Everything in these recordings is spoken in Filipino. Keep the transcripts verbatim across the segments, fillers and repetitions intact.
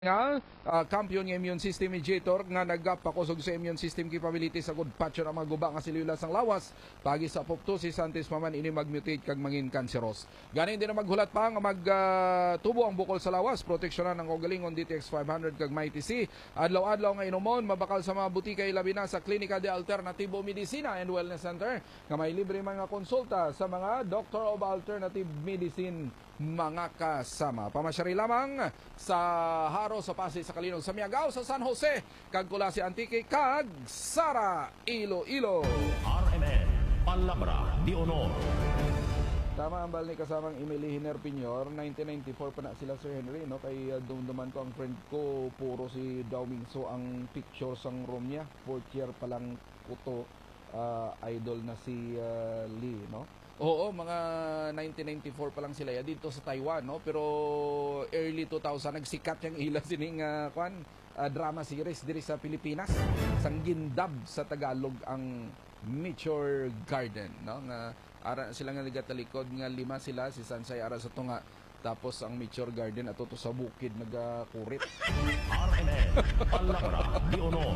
nga uh, kampiyon ng immune system mediator nga nagpakusog sa immune system capabilities sa good patch ng mga guba nga silulas ang lawas pagi sa apoptosis antes maman ini magmutate kag mangin cancerous. Ganin din na maghulat pa nga magtubo uh, ang bukol sa lawas, proteksyonan ng kogalingon D T X five hundred kag Mighty C. Adlaw-adlaw nga inomon mabakal sa mga butika ilabi na sa Klinika de Alternativo Medicina and Wellness Center nga may libre mga konsulta sa mga Doctor of Alternative Medicine mga kasama. Pamasyari lamang sa Haro, sa Pasig, sa Kalinog, sa Miagao, sa San Jose, kag kula si Antique, kag Sara, Iloilo. R M N, Palabra, Di Honor. Tama ang bal ni kasamang Emily Hiner Piñor, nineteen ninety-four pa na sila Sir Henry, no? Kay uh, dumduman ko ang friend ko, puro si Dawming So ang pictures ang room niya. Fourth year pa lang kuto, uh, idol na si uh, Lee, no? Oo, mga nineteen ninety-four pa lang sila ya dito sa Taiwan, no? Pero early two thousand nagsikat yang ila sining uh, kwan uh, drama series diri sa Pilipinas. Sang gindab sa Tagalog ang Nature Garden, no? Nga ara sila nga nagatalikod nga lima sila, si Sansay ara sa tunga. Tapos ang Nature Garden ato to sa bukid nagakurit. R M N, Palabra, Di Honor.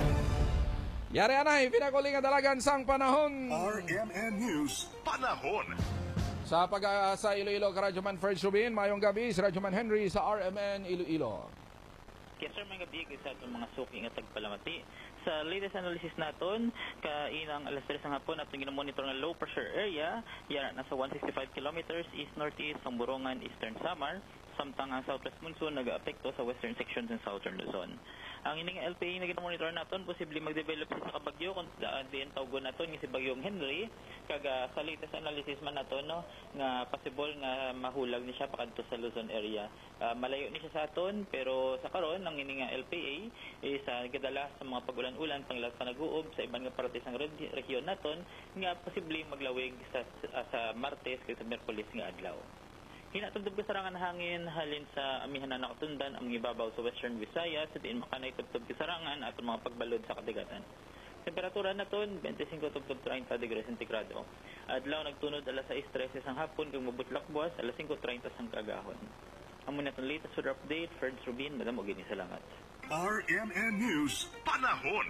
Yari anay, pinakuling dalagan sang panahon. R M N News, panahon. Sa pag-asa Iloilo, Radyoman First Rubin, mayong gabi, si Radyoman Henry sa R M N Iloilo. Yes sir, may gabi sa itong mga suki nga tagpalamati. Sa latest analysis naton, kainang alas tres ng hapon at ginomonitor ng low pressure area, yan nasa one sixty-five kilometers east-northeast ng Borongan, Eastern Samar, samtang ang southwest monsoon nag-aapekto sa western sections ng southern Luzon. Ang ining L P A na ginomonitor naton, posible mag-develop sa kabagyo kung daan din tawgon naton nga si Bagyong Henry, kaga sa latest analysis man naton no, nga possible nga mahulag ni siya pakadto sa Luzon area. Uh, malayo ni siya sa aton, pero sa karon ang ining L P A is uh, gadala sa mga pagulan-ulan panglag panag-uob sa ibang nga parte sang rehiyon naton nga posible maglawig sa uh, sa Martes kay sa Miyerkules nga adlaw. Hinatugtog kasarangan hangin halin sa amihan na nakatundan ang ibabaw sa Western Visayas sa diin makanay tugtog kasarangan at mga pagbalod sa kadagatan. Temperatura naton twenty-five tugtog thirty degrees centigrado. Adlaw nagtunod alas sais trese sang hapon kag mabutlak buwas alas five thirty sang kagahon. Amo na itong latest weather update, Ferds Rubin, madam og ini salamat. R M N News, panahon.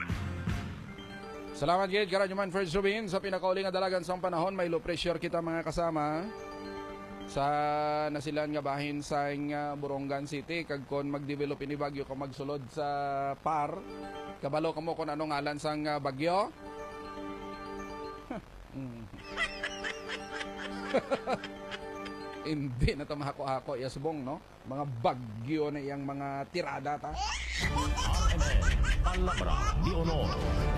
Salamat gid Radyoman First Rubin sa pinakauling nga dalagan sang panahon. May low pressure kita mga kasama sa nasilan nga bahin sa uh, Borongan City kag kon mag-develop ini bagyo ka magsulod sa Par kabalo kamo kon anong ngalan sang uh, bagyo. Hindi na ta mahako-hako yasbong, no? Mga bagyo na iyang mga tirada ta. R M N, Palabra, Di Honor.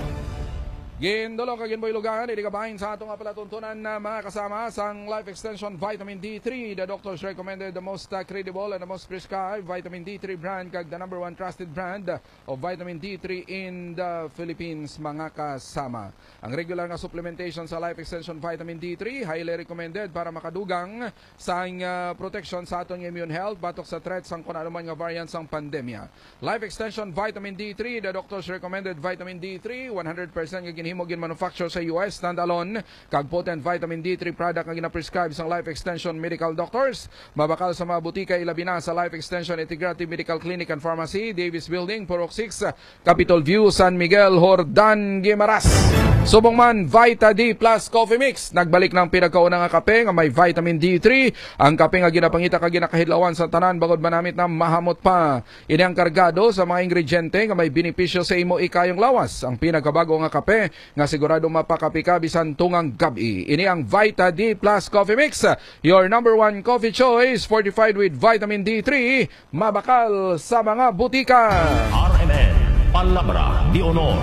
Gindolo ka ginboy lugangan, hindi ka bahin sa atong palatuntunan na mga kasama sang Life Extension Vitamin D three. The doctors recommended the most uh, credible and the most prescribed Vitamin D three brand kag the number one trusted brand of Vitamin D three in the Philippines mga kasama. Ang regular nga supplementation sa Life Extension Vitamin D three highly recommended para makadugang sa uh, protection sa atong immune health batok sa threats sang kung ano man nga variants sang pandemya. Life Extension Vitamin D three, the doctors recommended Vitamin D three, one hundred percent nga himogin manufacture sa U S, stand-alone, kag potent vitamin D three product nga gina-prescribe sa Life Extension Medical Doctors. Mabakal sa mga butika ilabi na sa Life Extension Integrative Medical Clinic and Pharmacy, Davis Building, Purok six, Capitol View, San Miguel, Hordan, Guimaras. Subong man, Vita D Plus Coffee Mix. Nagbalik ng pinagkauna nga kape nga may vitamin D three. Ang kape nga ginapangita kag ginakahidlawan sa tanan bagod manamit na mahamot pa. Ini ang kargado sa mga ingrediente nga may benepisyo sa imo ikayong lawas. Ang pinakabago nga kape nga sigurado mapakapi ka bisan tungang gabi. Ini ang Vita D Plus Coffee Mix, your number one coffee choice, fortified with vitamin D three, mabakal sa mga butika. R M N, Palabra, Di Honor.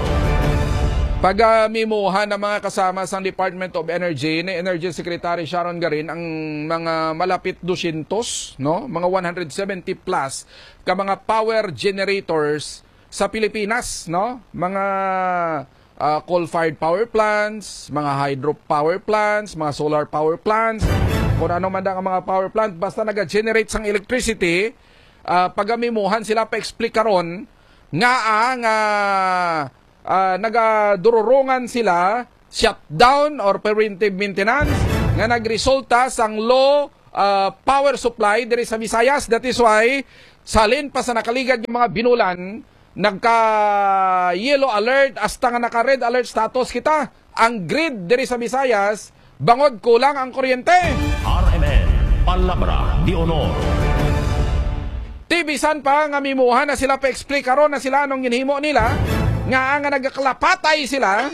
Pagamimuhan ng mga kasama sa Department of Energy ni Energy Secretary Sharon Garin ang mga malapit two hundred, no? Mga one hundred seventy plus ka mga power generators sa Pilipinas, no? Mga Uh, coal-fired power plants, mga hydro power plants, mga solar power plants, kung ano man ang mga power plant, basta nag-generate sang electricity, uh, pagamimuhan sila pa-explica ron, nga ang uh, uh, nagadururungan sila, shutdown or preventive maintenance, nga nagresulta sang low uh, power supply diri sa Visayas. That is why salin pa sa nakaligad yung mga binulan, nagka-yellow alert, hasta nga naka-red alert status kita. Ang grid diri sa Visayas, bangod kulang ang kuryente. R M N, Palabra di Honor. Tibisan pa nga mimuha na sila pa-explain karon na sila anong ginhimo nila, nga nga nagkaklapatay sila.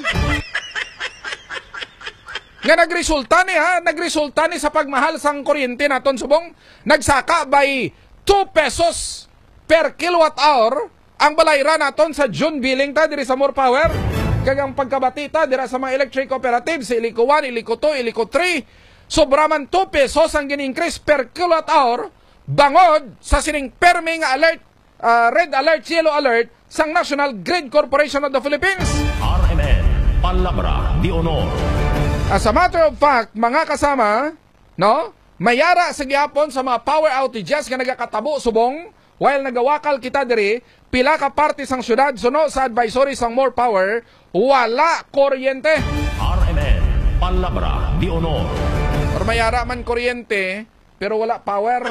Nga nagresulta ni ha, nagresulta ni sa pagmahal sang kuryente naton subong, nagsaka by two pesos per kilowatt hour ang balayra naton sa June billing ta diri sa More Power. Kagang pagkabatita dira sa mga electric cooperatives, sa Ilico one, Ilico two, Ilico three, sobra man two pesos ang gin-increase per kilowatt hour bangod sa sining perming alert, uh, red alert, yellow alert sang National Grid Corporation of the Philippines. R M N, Palabra di Honor. As a matter of fact, mga kasama, no, mayara sa gyapon sa mga power outages nga nagakatabo subong while nagawakal kita diri, pila ka parte sang syudad suno sa advisory sang More Power, wala kuryente. R M N, Palabra di Honor. Or mayara man kuryente, pero wala power.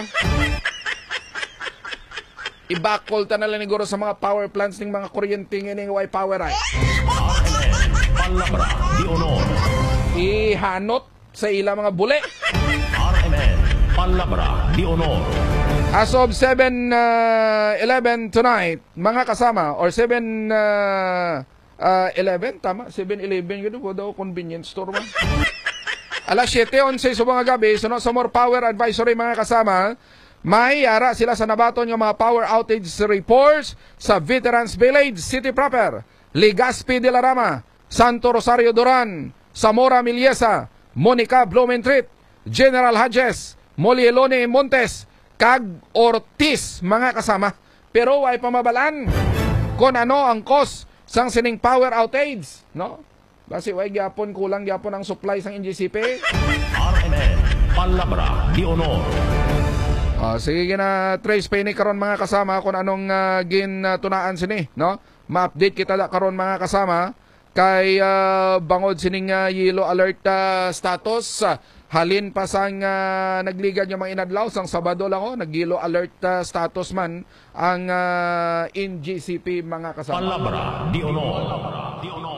Ibakol ta na lang siguro sa mga power plants ng mga kuryente ng way power ay. R M N, Palabra di Honor. Ihanot sa ilang mga bule. R M N, Palabra di Honor. As of seven eleven tonight, mga kasama, or seven eleven, tama? seven eleven, yun po daw, convenience store man. Alas seven eleven sa mga gabi, sunod sa More Power Advisory, mga kasama, may yara sila sa nabaton yung mga power outage reports sa Veterans Village City proper, Legazpi de la Rama, Santo Rosario Duran, Zamora Miliesa, Monica Blumentritt, General Hodges, Molielone Montes, kag Ortiz, mga kasama. Pero ay pamabalan kung ano ang cause sang sining power outage, no? Kasi way gyapon kulang gyapon ang supply sang N G C P. R M N, Palabra di Honor. Uh, sige gina trace pay ni karon mga kasama kung anong uh, gin uh, tunaan sini, no? Ma-update kita da karon mga kasama kay uh, bangod sining uh, yellow alert uh, status. Uh, halin pa sang uh, nagligad yung mga inadlaw sang Sabado lang oh, nag-yellow alert uh, status man ang uh, N G C P, mga kasama. Palabra di Honor. Di Honor.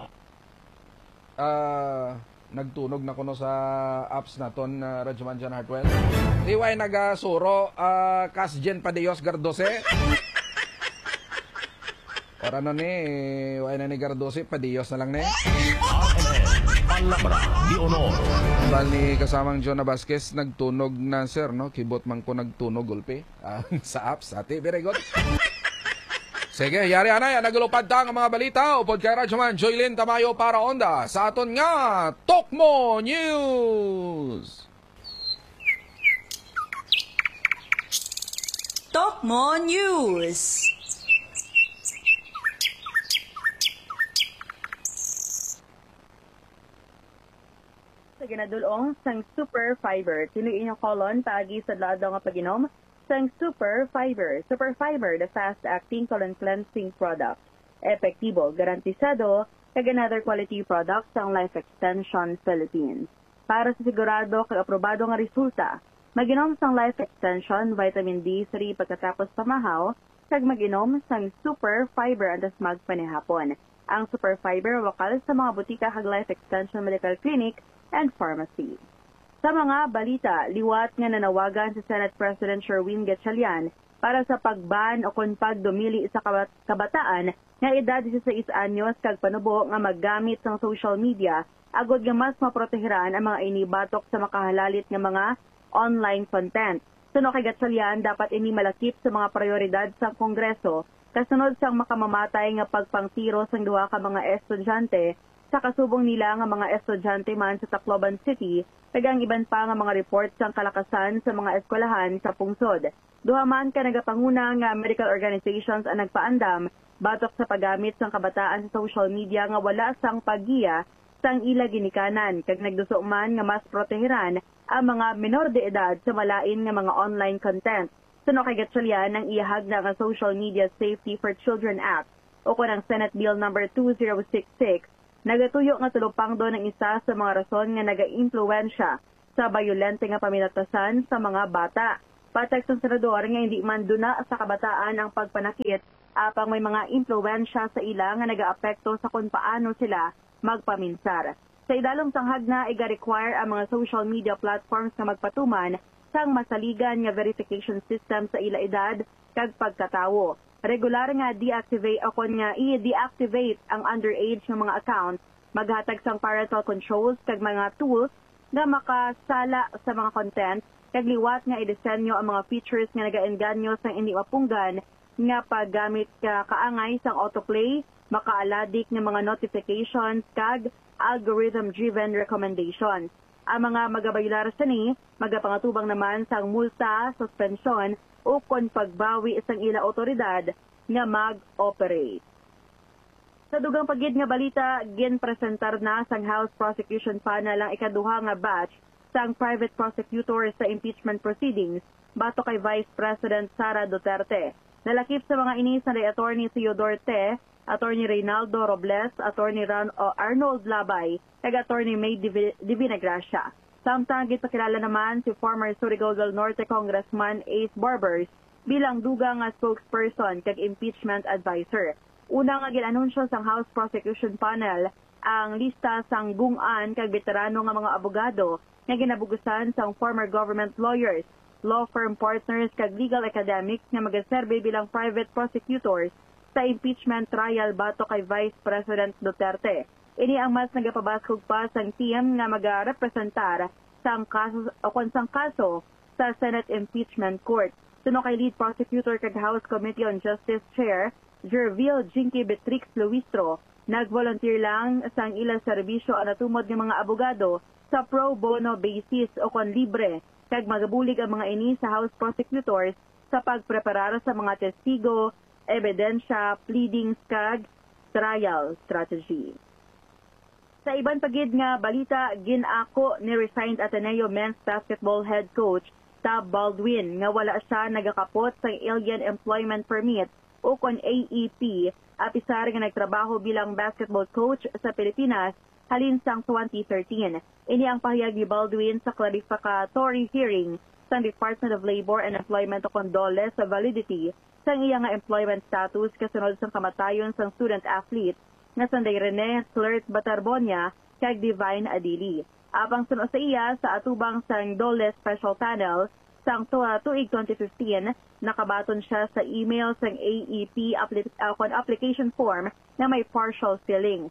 Uh, nagtunog na kuno sa apps naton uh, Radyoman Jan Hartwell. Di way nagasuro uh, Kasjen Padeyos Gardose. Para no ni way na ni Gardose Padeyos na lang ni. R M N, Palabra di Honor. Bal ni kasamang John Vasquez nagtunog na sir, no? Kibot man ko nagtunog gulpe uh, sa apps. Ate, very good. Sige, yari anay, nagulupad ta ang mga balita upod kay Radyoman Joylyn Tamayo para onda sa aton nga Tokmo News. Tokmo News. Sa ginadulong sang Super Fiber, tinuin yung kolon paagi sa lado nga paginom sang Super Fiber. Super Fiber, the fast-acting colon cleansing product. Epektibo, garantisado, kag another quality product sang Life Extension Philippines. Para sa sigurado kag aprobado nga resulta, mag-inom sang Life Extension Vitamin D three pagkatapos pamahaw, kag mag-inom sang Super Fiber antas magpanihapon. Ang Super Fiber wakal sa mga butika kag Life Extension Medical Clinic and Pharmacy. Sa mga balita, liwat nga nanawagan si Senate President Sherwin Gatchalian para sa pagban o kung pagdumili sa kabat- kabataan nga edad sixteen anyos kag panubo nga maggamit ng social media agod nga mas maproteheran ang mga inibatok sa makahalalit nga mga online content. Suno kay Gatchalian, dapat ini malakip sa mga prioridad sa Kongreso kasunod sang makamamatay nga pagpangtiro sang duha ka mga estudyante sa kasubong nila nga mga estudyante man sa Tacloban City, kag ang iban pa nga mga reports sang kalakasan sa mga eskwelahan sa pungsod. Duha man ka nagapanguna nga medical organizations ang nagpaandam batok sa paggamit sang kabataan sa social media nga wala sang paggiya sang ila ginikanan, kag nagduso man nga mas proteheran ang mga menor de edad sa malain nga mga online content. Suno kay Gatchalian ang iyahag na nga Social Media Safety for Children Act o kunang Senate Bill number two thousand sixty-six, nagatuyo nga tulupang do ng isa sa mga rason nga naga-impluwensya sa bayolente nga paminatasan sa mga bata. Patag sa senador nga hindi man duna sa kabataan ang pagpanakit apang may mga impluwensya sa ila nga nagaapekto sa kung paano sila magpaminsar. Sa idalong sanghag na iga-require ang mga social media platforms na magpatuman sang masaligan nga verification system sa ila edad kag pagkatawo. Regular nga deactivate o kon nga i-deactivate ang underage nga mga account, maghatag sang parental controls kag mga tools nga makasala sa mga content kag liwat nga idisenyo ang mga features nga nagaengganyo sa hindi mapunggan nga paggamit ka kaangay sang autoplay, makaaladik ng mga notifications kag algorithm-driven recommendations. Ang mga magabaylar sa ni, magapangatubang naman sang multa, suspension o kon pagbawi sang ila otoridad nga mag-operate. Sa dugang pagid nga balita, ginpresentar na sang House Prosecution Panel ang ikaduha nga batch sang private prosecutors sa impeachment proceedings bato kay Vice President Sara Duterte. Nalakip sa mga inis na Attorney Theodore Te, Attorney Reynaldo Robles, Attorney Ran o Arnold Labay, kag Attorney May Divina Gracia. Samtang gipakilala naman si former Surigao del Norte Congressman Ace Barbers bilang dugang nga spokesperson kag impeachment advisor. Una nga ginanunsyo sang House Prosecution Panel ang lista sang gung-an kag veterano nga mga abogado nga ginabugusan sang former government lawyers, law firm partners kag legal academics nga magaserbe bilang private prosecutors sa impeachment trial bato kay Vice President Duterte. Ini ang mas nagapabaskog pa sang team nga magarepresentar sang kaso o kon sang kaso sa Senate Impeachment Court. Suno kay lead prosecutor kag House Committee on Justice Chair Jervil Jinky Betrix Luistro, nag-volunteer lang sang ilang serbisyo anatumod ng mga abogado sa pro bono basis o kon libre kag magabulig ang mga ini sa House Prosecutors sa pagpreparar sa mga testigo, ebidensya, pleadings kag trial strategy. Sa iban pagid nga balita, ginako ni resigned Ateneo men's basketball head coach Tab Baldwin nga wala siya nagakapot sa Alien Employment Permit o kon A E P apisar nga nagtrabaho bilang basketball coach sa Pilipinas halin sang twenty thirteen. Ini ang pahayag ni Baldwin sa clarificatory hearing sa Department of Labor and Employment o kondole sa validity sang iya nga employment status kasunod sang kamatayon sang student athlete nga sanday Rene Flirt Batarbonia kag Divine Adili. Apang suno sa iya sa atubang sang Dole Special Panel sang tuwa tuig twenty fifteen, nakabaton siya sa email sang A E P applic- uh, application form na may partial filling.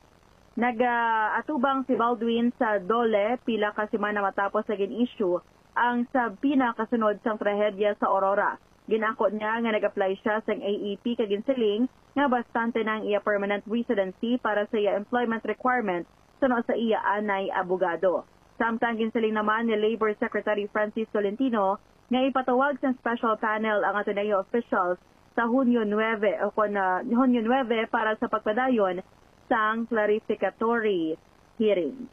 Nag-atubang si Baldwin sa Dole pila ka semana matapos sa gin-issue ang sa pinakasunod sang trahedya sa Aurora. Ginako niya nga nag-apply siya sang A E P kag ginsiling nga bastante nang iya permanent residency para sa iya employment requirement suno sa iya anay abogado. Samtang ginsiling naman ni Labor Secretary Francis Tolentino nga ipatawag sa special panel ang Ateneo officials sa Hunyo nine o kon uh, Hunyo nine para sa pagpadayon sang clarificatory hearing.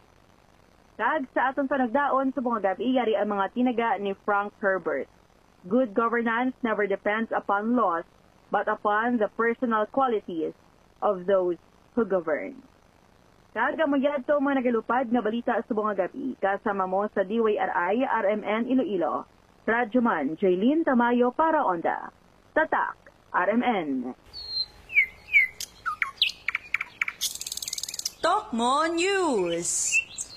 Kag sa aton panagdaon sa mga gabi yari ang mga tinaga ni Frank Herbert. Good governance never depends upon laws but upon the personal qualities of those who govern. Kag amoyad to mga nagalupad nga balita sa mga gabi kasama mo sa D Y R I R M N Iloilo. Radyo man, Jaylene Tamayo para Onda. Tatak, R M N. Tokmo News.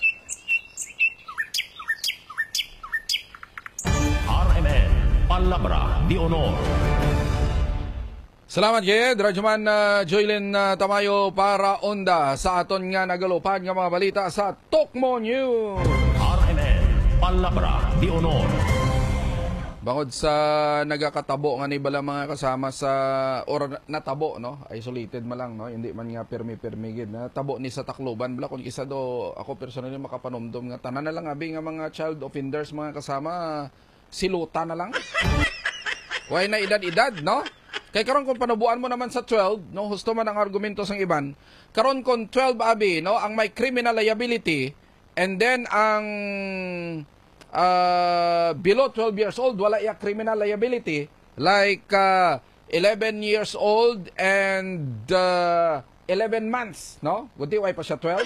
R M N, Palabra de Honor. Salamat gid, Radyoman uh, Joylin uh, Tamayo para Onda sa aton nga nagalupad nga mga balita sa Tokmo News. R M N, Palabra de Honor. Bangod sa nagakatabo nga ni bala mga kasama sa or natabo no, isolated man lang no, hindi man nga permi-permi gid na tabo ni sa Tacloban bala kun isa do ako personally makapanomdom nga tanan na lang abi nga mga child offenders mga kasama siluta na lang. Way na edad-edad no? Kay karon kung panubuan mo naman sa twelve, no, husto man ang argumento sang iban. Karon kung twelve abi, no, ang may criminal liability and then ang uh, below twelve years old wala iya criminal liability like uh, eleven years old and uh, eleven months, no? Guti way pa siya twelve.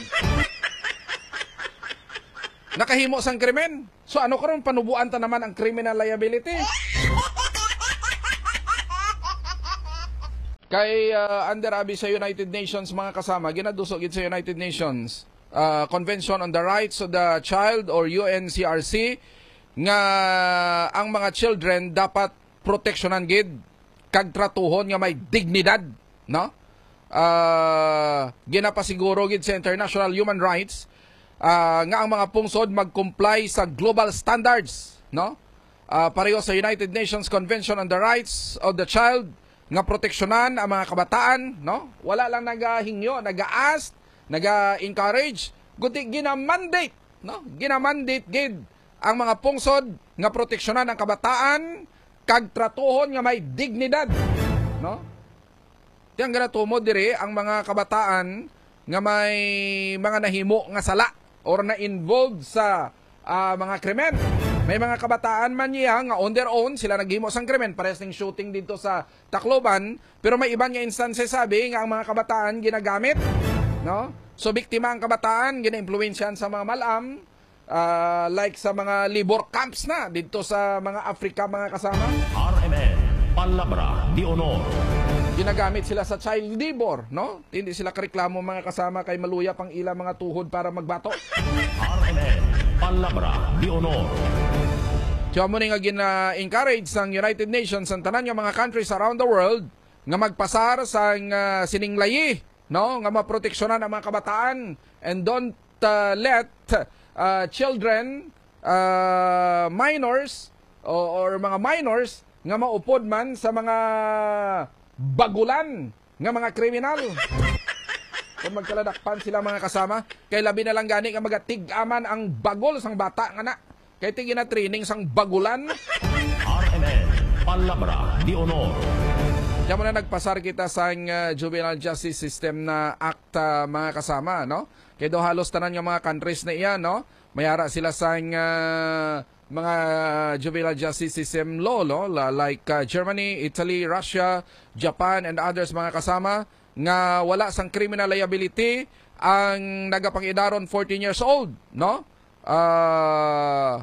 Nakahimo sang krimen. So ano karon panubuan ta naman ang criminal liability? kay uh, under abi sa United Nations mga kasama, ginadusog gid sa United Nations uh, Convention on the Rights of the Child or U N C R C nga ang mga children dapat proteksyonan gid kag tratuhon nga may dignidad, no? Uh, ginapasiguro gid sa International Human Rights uh, nga ang mga pungsod mag-comply sa global standards, no? Uh, pareho sa United Nations Convention on the Rights of the Child nga proteksyonan ang mga kabataan, no? Wala lang nagahingyo, naga-ask, naga-encourage, kundi ginamandate, no? Ginamandate gid ang mga pungsod nga proteksyonan ang kabataan kag tratuhon nga may dignidad, no? Tiyang ganatumo dire ang mga kabataan nga may mga nahimo nga sala or na involved sa uh, mga krimen. May mga kabataan man niya nga on their own, sila naghimo sang krimen, parehas ng shooting dito sa Tacloban, pero may iban nga instances sabi nga ang mga kabataan ginagamit, no? So biktima ang kabataan, gina-impluwensyahan sa mga malam, uh, like sa mga labor camps na dito sa mga Africa mga kasama. R M N, Palabra de Honor. Ginagamit sila sa child labor, no? Hindi sila kareklamo mga kasama kay maluya pang ila mga tuhod para magbato. R M N, Palabra de Honor. Siya mo nga gina-encourage ng United Nations ang tanan nga mga countries around the world nga magpasar sa uh, sininglayi, no? Nga maproteksyonan ang mga kabataan and don't uh, let uh, children, uh, minors or, or mga minors nga maupod man sa mga bagulan nga mga kriminal. Kung magkaladakpan sila mga kasama, kay labi na lang gani nga magatig-aman ang bagol sang bata nga na. Kay tingin na training sang bagulan. R M N, Palabra de Honor. Diyan mo na nagpasar kita sa uh, Juvenile Justice System na act uh, mga kasama, no? Kaya do halos tanan nga mga countries na iyan, no? Mayara sila sa uh, mga Juvenile Justice System law, no? Like uh, Germany, Italy, Russia, Japan, and others mga kasama nga wala sang criminal liability ang nagapangidaron fourteen years old, no? Uh,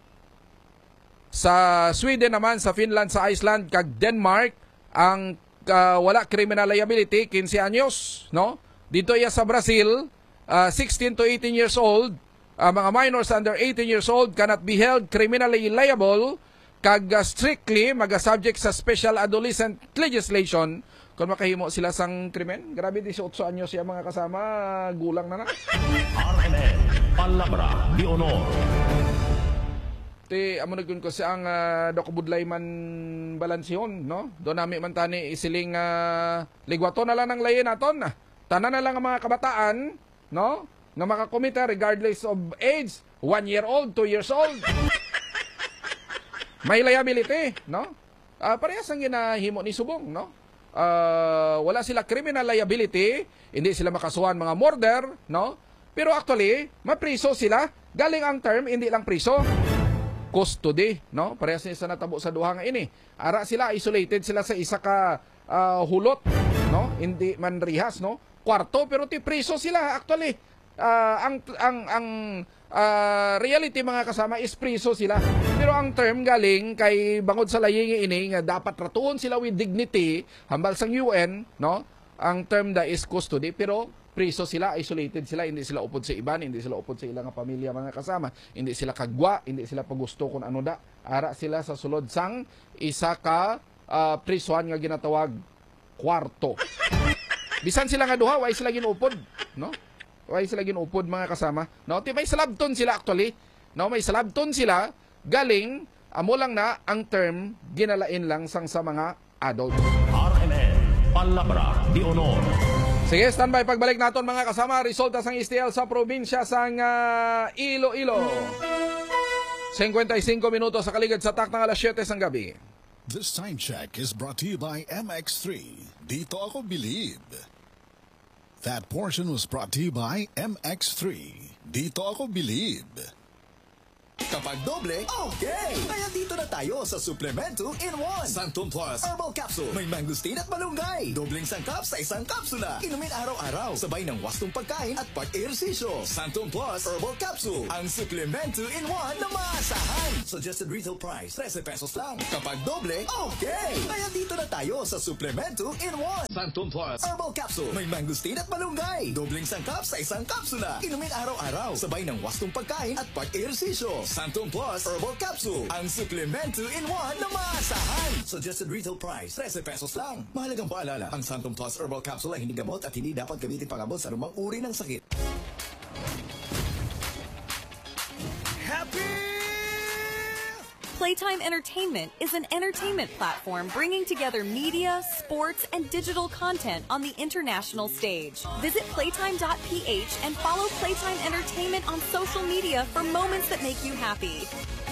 sa Sweden naman, sa Finland, sa Iceland, kag Denmark, ang uh, wala criminal liability fifteen anyos, no? Dito iya sa Brazil, uh, sixteen to eighteen years old, uh, mga minors under eighteen years old cannot be held criminally liable kag uh, strictly maga-subject sa special adolescent legislation kung makahimo sila sang krimen. Grabe, eighteen anyos siya mga kasama, gulang na na. R M N, Palabra de Honor. Ti amo nagun ko siya ang uh, dokubudlay man balansyon, no? Do nami man tani isiling uh, ligwato na lang ng layin naton. Tanan na lang ang mga kabataan, no? Nga makakomita regardless of age, one year old, two years old. May liability, no? Uh, parehas ang ginahimo ni Subong, no? Uh, wala sila criminal liability, hindi sila makasuhan mga murder, no? Pero actually, mapriso sila. Galing ang term, hindi lang priso. Custody, no? Parehas niya sa natabo sa duha nga ini. Ara sila, isolated sila sa isa ka uh, hulot, no? Hindi man rihas, no? Kwarto, pero ti priso sila actually. Uh, ang ang ang uh, reality mga kasama is priso sila. Pero ang term galing kay bangod sa laying ini nga dapat ratuon sila with dignity hambal sang U N, no? Ang term da is custody, pero priso sila, isolated sila, hindi sila upod sa iban, hindi sila upod sa ilang pamilya mga kasama, hindi sila kagwa, hindi sila pagusto kung ano da. Ara sila sa sulod sang isa ka uh, prisuan nga ginatawag kwarto. Bisan sila nga duha, way sila ginupod, no? Way sila ginupod mga kasama, no? Ti may salabton sila actually, no? May salabton sila galing amo lang na ang term ginalain lang sang sa mga adult. R M N, Palabra de Honor. Sige, standby. Pagbalik naton mga kasama, resulta sang S T L sa probinsya sang uh, Iloilo. fifty-five minutos sa kaligid sa tak ng alas siyete sang gabi. This time check is brought to you by M X three. Dito ako believe. That portion was brought to you by M X three. Dito ako believe. Kapag doble, okay! Kaya dito na tayo sa Suplemento in one. Santon Plus Herbal Capsule. May mangustin at malunggay. Dobleng sangkap sa isang kapsula. Inumin araw-araw. Sabay ng wastong pagkain at pag-ehersisyo. Santon Plus Herbal Capsule. Ang Suplemento in one na maasahan. Suggested retail price, thirteen pesos lang. Kapag doble, okay! Kaya dito na tayo sa Suplemento in one. Santon Plus Herbal Capsule. May mangustin at malunggay. Dobleng sangkap sa isang kapsula. Inumin araw-araw. Sabay ng wastong pagkain at pag-ehersisyo. Santon Plus Herbal Capsule. Ang Suplemento in one na maasahan. Suggested retail price, thirteen pesos lang. Mahalagang paalala, ang Santon Plus Herbal Capsule ay hindi gamot at hindi dapat gamitin pangabot sa anumang uri ng sakit. Playtime Entertainment is an entertainment platform bringing together media, sports, and digital content on the international stage. Visit playtime dot p h and follow Playtime Entertainment on social media for moments that make you happy.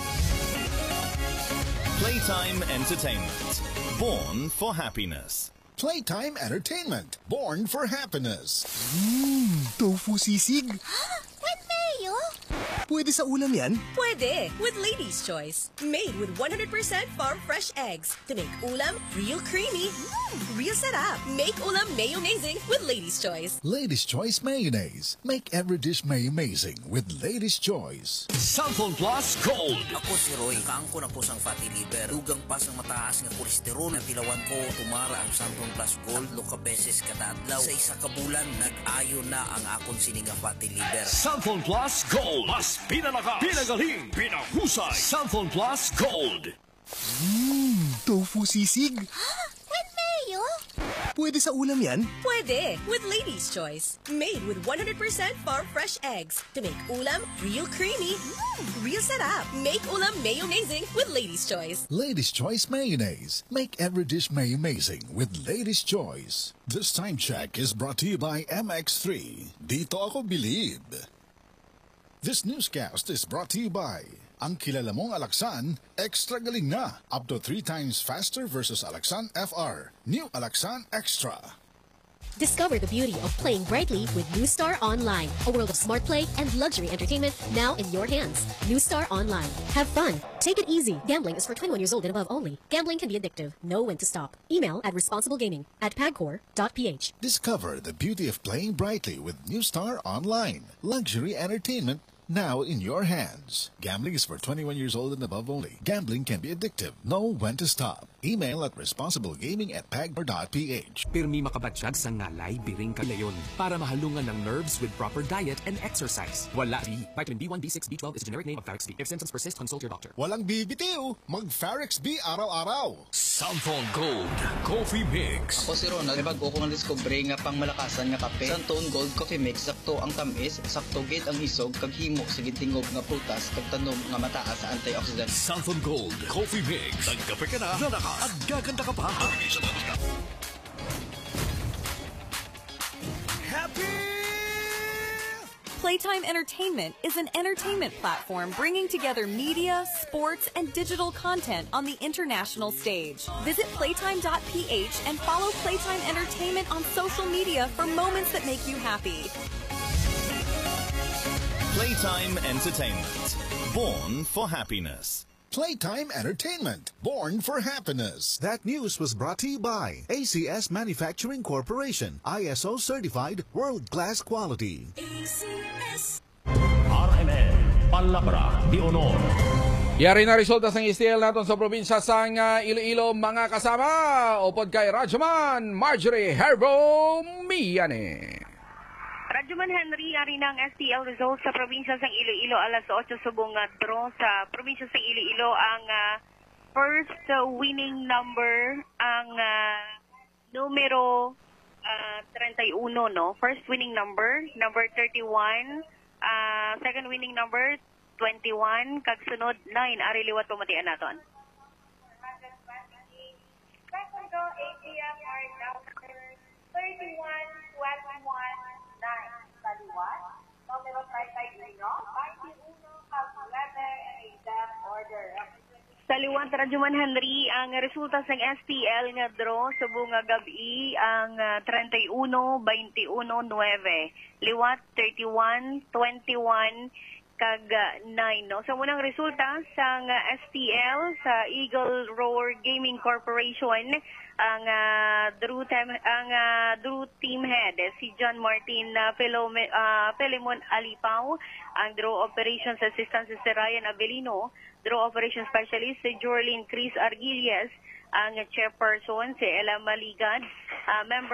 Playtime Entertainment. Born for happiness. Playtime Entertainment. Born for happiness. Mmm, tofu sisig. With mayo? Pwede sa ulam yan? Pwede, with Lady's Choice. Made with one hundred percent farm fresh eggs to make ulam real creamy, mm, real sarap. Make ulam mayo amazing with Lady's Choice. Lady's Choice Mayonnaise. Make every dish may amazing with Lady's Choice. Santon Plus Gold. Ako si Roy, kaangko na po sang fatty liver. Dugang pas ng mataas nga kolesterol. Natilawan ko, tumara ang Santon Plus Gold. Loka beses kada adlaw. Sa isa ka bulan, nag-ayo na ang akong sininga fatty liver. Santon Plus Gold. Mas pinalakas, pinagaling, pinahusay. Santon Plus Gold. Mmm, tofu sisig. With mayo? Pwede sa ulam yan? Pwede, with Lady's Choice. Made with one hundred percent farm fresh eggs to make ulam real creamy, mm, real sarap. Make ulam mayo amazing with Lady's Choice. Lady's Choice Mayonnaise. Make every dish may amazing with Lady's Choice. This time check is brought to you by M X three. Dito ako bilib. This newscast is brought to you by ang kilala mong Alaxan, extra galing na. Up to three times faster versus Alaxan F R. New Alaxan Extra. Discover the beauty of playing brightly with New Star Online, a world of smart play and luxury entertainment now in your hands. New Star Online. Have fun. Take it easy. Gambling is for twenty-one years old and above only. Gambling can be addictive. Know when to stop. Email at responsiblegaming at pagcor dot p h. Discover the beauty of playing brightly with New Star Online. Luxury entertainment now in your hands. Gambling is for twenty-one years old and above only. Gambling can be addictive. Know when to stop. Email at responsiblegaming at pagcor dot p h. Pirmi makabatsyag sa ngalay, biring kalayon para mahalungan ng nerves with proper diet and exercise. Wala B. Vitamin B one, B six, B twelve is a generic name of Farex B. If symptoms persist, consult your doctor. Walang bibitiw. Mag-Farex B araw-araw. Santon Gold Coffee Mix. Ako si Ronald, may bago ko nga discovery nga pang malakasan nga kape. Santon Gold Coffee Mix, sakto ang tamis, sakto gate ang hisog, kag himo sa gitingog nga prutas, kag tanom nga mataas sa antioxidant. Santon Gold Coffee Mix. Nagkape ka na, nalaka at gaganda ka pa. Playtime Entertainment is an entertainment platform bringing together media, sports, and digital content on the international stage. Visit playtime dot p h and follow Playtime Entertainment on social media for moments that make you happy. Playtime Entertainment. Born for happiness. Playtime Entertainment. Born for happiness. That news was brought to you by A C S Manufacturing Corporation. I S O certified world-class quality. A C S. R M N. Palabra de Honor. Yari na resulta sa S T L natin sa probinsya sang uh, Iloilo, mga kasama. Upod kay Radyoman Marjorie Herbo Miyane. Radyoman Henry, yari ng S T L results sa probinsya sang Iloilo alas otso subong nga draw sa probinsya sang Iloilo ang uh, first uh, winning number ang uh, numero uh, thirty-one, no? First winning number, number thirty-one, uh, second winning number twenty-one, kag sunod nine, ari liwat pamatian naton. thirty-one, twenty-one, nine. Kaliwat, numero thirty-one, twenty-one, kag letter and exam order. Sa liwat, Radyoman Henry, ang resulta sa S T L nga draw sa bunga gabi ang uh, thirty-one, twenty-one, nine. Liwat, thirty-one, twenty-one, kag nine. No? Sa munang resulta sa S T L, sa Eagle Roar Gaming Corporation, ang uh, Drew team ang uh, Drew team head si John Martin uh, Pelome, uh, Pelemon Alipaw, ang draw operations assistant si Ryan Abelino, draw operations specialist si Jorlyn Chris Arguillas, ang chairperson si Ella Maligad, uh, member